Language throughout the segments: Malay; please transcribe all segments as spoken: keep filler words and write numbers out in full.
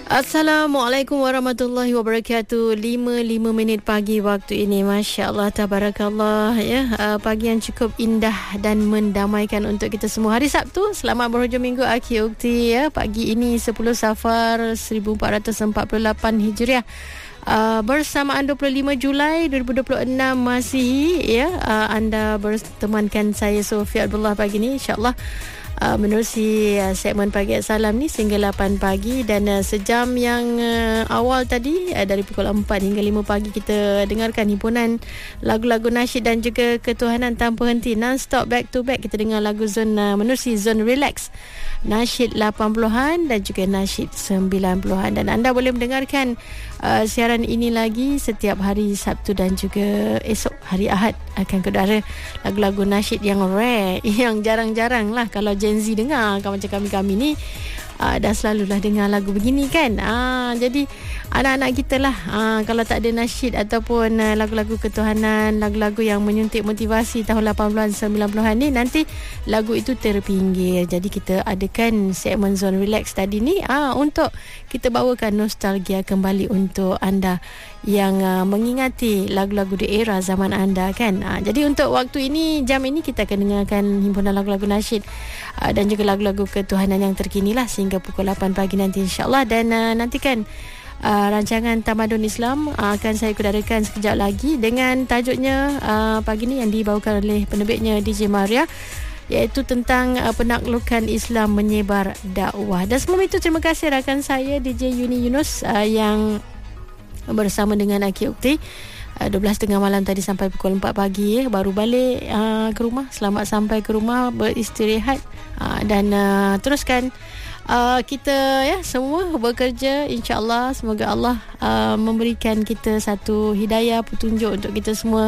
Assalamualaikum warahmatullahi wabarakatuh. lima lima minit pagi waktu ini. Masya Allah, tabarakallah ya. Uh, pagi yang cukup indah dan mendamaikan untuk kita semua. Hari Sabtu, selamat berhujung minggu akhir ukti ya. Pagi ini sepuluh Safar seribu empat ratus empat puluh lapan Hijriah. Uh, bersamaan dua puluh lima Julai dua ribu dua puluh enam Masihi ya. Uh, anda bertemankan saya Sofia Abdullah pagi ini, insya-Allah. Uh, menerusi uh, segmen Pagi Salam ni sehingga lapan pagi, dan uh, sejam yang uh, awal tadi uh, dari pukul empat hingga lima pagi kita dengarkan himpunan lagu-lagu nasyid dan juga ketuhanan tanpa henti, non-stop, back to back. Kita dengar lagu zon uh, menerusi zon relax, nasyid lapan puluhan dan juga nasyid sembilan puluhan. Dan anda boleh mendengarkan uh, siaran ini lagi setiap hari Sabtu dan juga esok hari Ahad akan kedara lagu-lagu nasyid yang rare, yang jarang-jarang lah kalau Gen Z dengar. Kan macam kami-kami ni uh, dah selalulah dengar lagu begini kan. uh, Jadi anak-anak kita lah, uh, kalau tak ada nasyid ataupun uh, lagu-lagu ketuhanan, lagu-lagu yang menyuntik motivasi tahun lapan puluhan sembilan puluhan ni, nanti lagu itu terpinggir. Jadi kita adakan segmen Zone Relax tadi ni uh, untuk kita bawakan nostalgia kembali untuk anda yang uh, mengingati lagu-lagu di era zaman anda kan. Uh, jadi untuk waktu ini, jam ini, kita akan dengarkan himpunan lagu-lagu nasyid uh, dan juga lagu-lagu ketuhanan yang terkini lah sehingga pukul lapan pagi nanti, insya-Allah. Dan uh, nantikan uh, rancangan Tamadun Islam uh, akan saya kudarakan sekejap lagi dengan tajuknya uh, pagi ni yang dibawakan oleh penerbitnya D J Maria, iaitu tentang uh, penaklukan Islam menyebar dakwah. Dan sebelum itu, terima kasih rakan saya D J Yuni Yunus uh, yang bersama dengan Aki Ukti uh, dua belas tiga puluh malam tadi sampai pukul empat pagi ya. Baru balik uh, ke rumah. Selamat sampai ke rumah, beristirahat uh, dan uh, teruskan uh, kita ya semua bekerja, insya-Allah. Semoga Allah uh, memberikan kita satu hidayah, petunjuk untuk kita semua,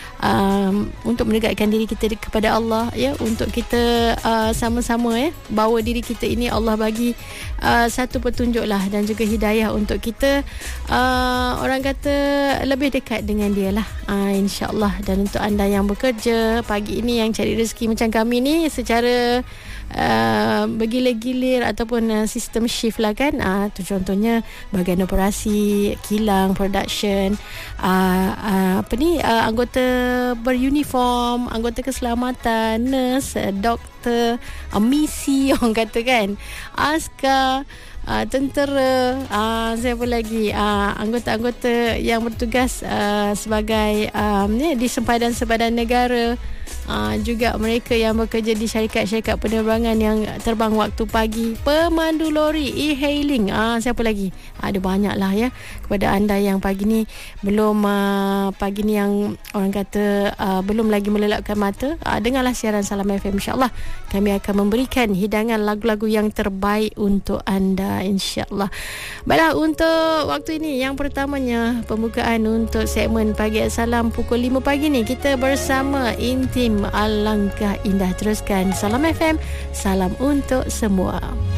Um, untuk mendekatkan diri kita kepada Allah ya, untuk kita uh, sama-sama ya bawa diri kita ini, Allah bagi uh, satu petunjuk lah dan juga hidayah untuk kita uh, orang kata lebih dekat dengan dia lah, uh, insya-Allah. Dan untuk anda yang bekerja pagi ini, yang cari rezeki macam kami ni secara Uh, bergilir-gilir ataupun uh, sistem shift lah kan. uh, tu contohnya bahagian operasi, kilang, production, uh, uh, apa ni uh, anggota beruniform, anggota keselamatan, nurse, uh, doktor, uh, misi orang kata kan, askar, Uh, tentera, uh, siapa lagi, uh, anggota-anggota yang bertugas uh, sebagai um, ni, di sempadan-sempadan negara, uh, juga mereka yang bekerja di syarikat-syarikat penerbangan yang terbang waktu pagi, pemandu lori, e-hailing, uh, siapa lagi, uh, ada banyak lah ya. Kepada anda yang pagi ni belum uh, pagi ni yang orang kata uh, belum lagi melelapkan mata, uh, dengarlah siaran Salam F M, insya-Allah kami akan memberikan hidangan lagu-lagu yang terbaik untuk anda, insya-Allah. Baiklah, untuk waktu ini yang pertamanya pembukaan untuk segmen Pagi Salam pukul lima pagi ni, kita bersama Intim Alangkah Indah. Teruskan Salam F M, salam untuk semua.